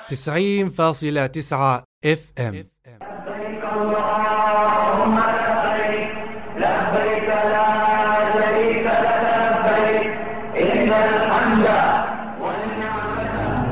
90.9 FM. لبيك اللهم لبيك، لبيك لا شريك لك لبيك، إن